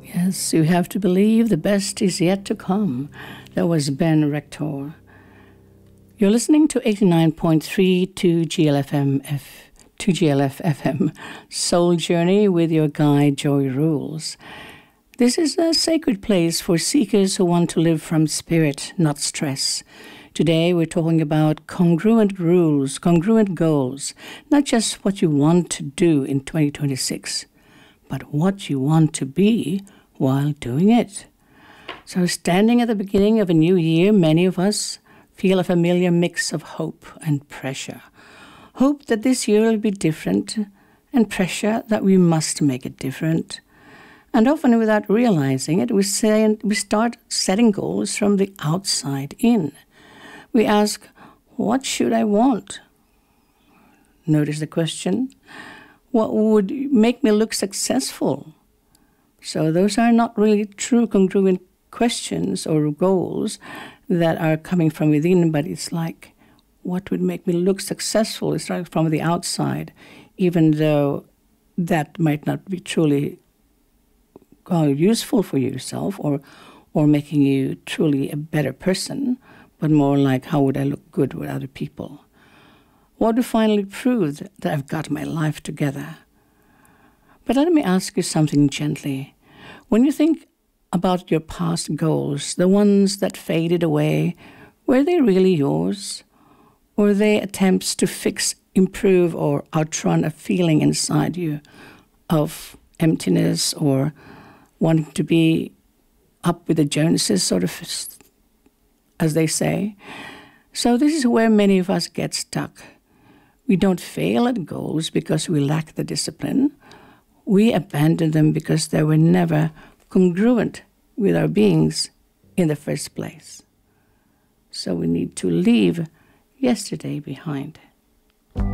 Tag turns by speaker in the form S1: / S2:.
S1: Yes, you have to believe the best is yet to come. That was Ben Rector. You're listening to 89.3 to GLF FM, Soul Journey with your guide, Joy Rules. This is a sacred place for seekers who want to live from spirit, not stress. Today we're talking about congruent rules, congruent goals, not just what you want to do in 2026, but what you want to be while doing it. So standing at the beginning of a new year, many of us feel a familiar mix of hope and pressure. Hope that this year will be different, and pressure that we must make it different. And often without realizing it, we start setting goals from the outside in. We ask, what should I want? Notice the question. What would make me look successful? So those are not really true congruent questions or goals that are coming from within, but it's like, what would make me look successful? It's like from the outside, even though that might not be truly useful for yourself or making you truly a better person, but more like, how would I look good with other people? What would finally prove that I've got my life together? But let me ask you something gently. When you think about your past goals, the ones that faded away, were they really yours? Or were they attempts to fix, improve, or outrun a feeling inside you of emptiness or wanting to be up with the Joneses, sort of, as they say? So this is where many of us get stuck. We don't fail at goals because we lack the discipline. We abandon them because they were never congruent with our beings in the first place. So we need to leave yesterday behind.